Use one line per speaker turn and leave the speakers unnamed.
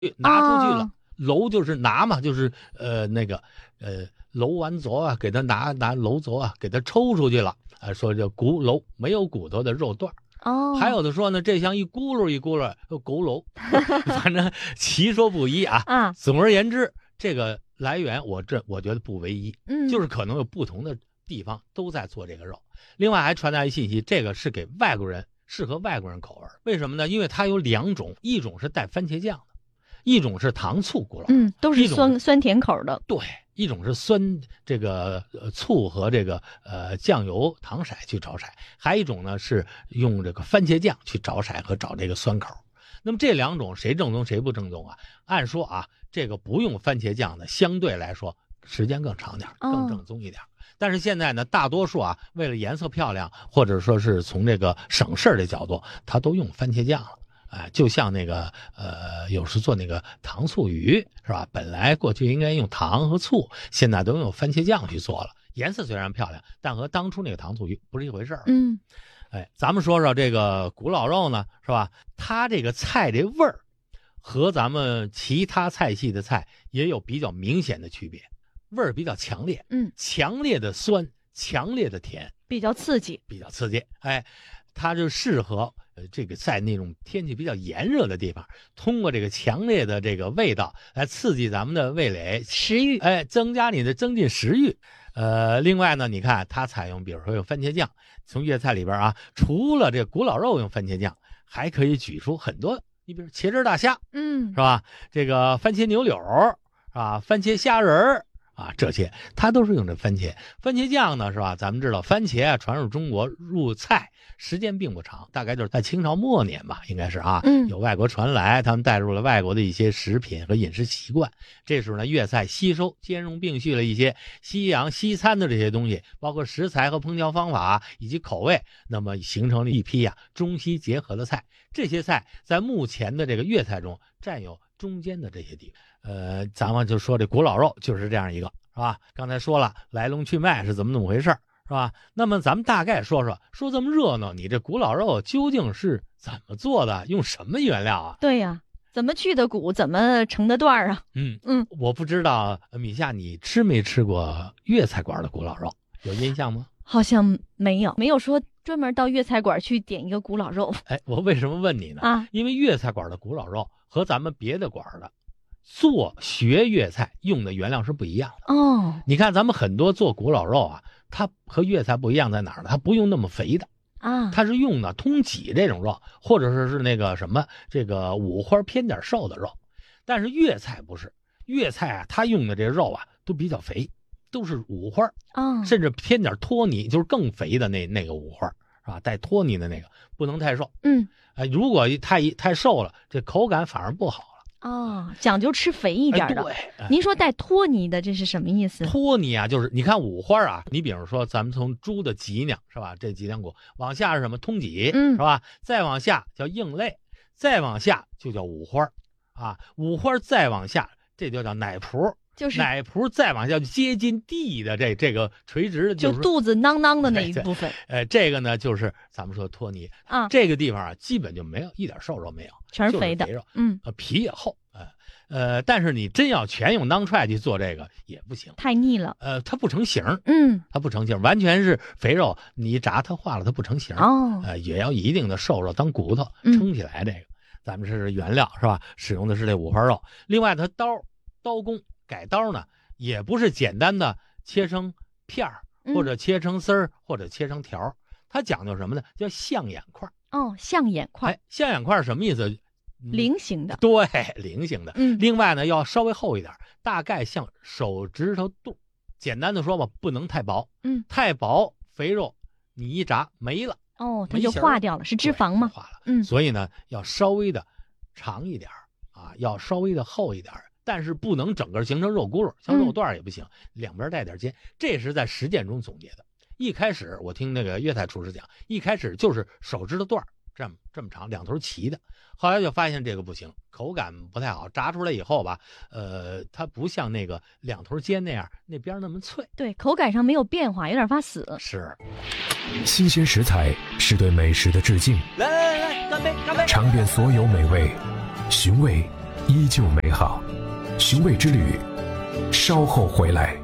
拿出去了。楼就是拿嘛，就是楼完走啊，给他拿楼走啊，给他抽出去了。说这骨楼没有骨头的肉段。还有的说呢，这像一轱辘一轱辘佝偻，反正其说不一啊。总而言之，这个来源我觉得不唯一，就是可能有不同的地方都在做这个肉。另外还传达一信息，这个是给外国人，适合外国人口味。为什么呢？因为它有2种，一种是带番茄酱的，一种是糖醋咕噜，
都是酸甜口的。
对，一种是酸这个醋和这个酱油糖色去找色，还有一种呢是用这个番茄酱去找色和找这个酸口。那么这2种谁正宗谁不正宗啊？按说啊，这个不用番茄酱的相对来说时间更长点，更正宗一点。但是现在呢，大多数啊为了颜色漂亮，或者说是从这个省事的角度，它都用番茄酱了。就像那个有时做那个糖醋鱼是吧？本来过去应该用糖和醋，现在都用番茄酱去做了。颜色虽然漂亮，但和当初那个糖醋鱼不是一回事儿。咱们说说这个古老肉呢，是吧？它这个菜这味儿和咱们其他菜系的菜也有比较明显的区别，味儿比较强烈，强烈的酸，强烈的甜，
比较刺激。
它就适合这个在那种天气比较炎热的地方，通过这个强烈的这个味道来刺激咱们的味蕾
食欲，
增进食欲。另外呢，你看它采用比如说用番茄酱，从粤菜里边啊，除了这古老肉用番茄酱，还可以举出很多，你比如茄汁大虾，是吧？这个番茄牛柳啊，番茄虾仁这些它都是用这番茄酱呢，是吧？咱们知道番茄传入中国入菜时间并不长，大概就是在清朝末年吧，应该是有外国传来，他们带入了外国的一些食品和饮食习惯。这时候呢，粤菜吸收兼容并蓄了一些西洋西餐的这些东西，包括食材和烹调方法以及口味，那么形成了一批中西结合的菜。这些菜在目前的这个粤菜中占有中间的这些地位。咱们就说这古老肉就是这样一个，是吧？刚才说了来龙去脉是怎么回事，是吧？那么咱们大概说这么热闹，你这古老肉究竟是怎么做的？用什么原料啊？
对呀，怎么去的骨，怎么成的段啊？
我不知道米夏你吃没吃过粤菜馆的古老肉，有印象吗？
好像没有说专门到粤菜馆去点一个古老肉。
我为什么问你呢？因为粤菜馆的古老肉和咱们别的馆的学粤菜用的原料是不一样的。你看咱们很多做古老肉它和粤菜不一样在哪儿呢？它不用那么肥的它是用的通脊这种肉，或者是那个什么这个五花偏点瘦的肉。但是粤菜不是，粤菜它用的这肉都比较肥，都是五花甚至偏点脱泥，就是更肥的那个五花是吧？带脱泥的那个不能太瘦。如果太瘦了，这口感反而不好。
讲究吃肥一点的。您说带脱泥的，这是什么意思？
脱泥就是你看五花你比如说咱们从猪的脊梁是吧？这脊梁骨往下是什么？通脊，是吧？再往下叫硬肋，再往下就叫五花五花再往下这就叫奶脯，就是奶脯再往下接近地的这个垂直的，
就肚子囔囔的那一部分。
这个呢就是咱们说脱泥这个地方基本就没有一点瘦肉没有，
全是肥的，
就是肥肉，皮也厚。但是你真要全用当踹去做这个也不行，
太腻了。
它不成形，它不成形，完全是肥肉，你一炸它化了，它不成形。也要一定的瘦肉当骨头撑起来。这个咱们是原料是吧？使用的是这五花肉。另外它刀工改刀呢，也不是简单的切成片儿，或者切成丝儿，或者切成条，它讲究什么呢？叫象眼块。
象眼块。
象眼块什么意思？
菱形的。
对，菱形的。另外呢，要稍微厚一点，大概像手指头肚。简单的说吧，不能太薄。太薄肥肉你一炸没了。
它就化掉了，是脂肪吗？
化了。所以呢，要稍微的长一点要稍微的厚一点，但是不能整个形成肉轱辘，像肉段也不行，两边带点尖。这是在实践中总结的。一开始我听那个粤菜厨师讲，一开始就是手指头段这么长，两头齐的。后来就发现这个不行，口感不太好，炸出来以后吧，它不像那个两头尖那样，那边那么脆。
对，口感上没有变化，有点发死。
是。
新鲜食材是对美食的致敬。
来，干杯！
尝遍所有美味，寻味依旧美好。寻味之旅，稍后回来。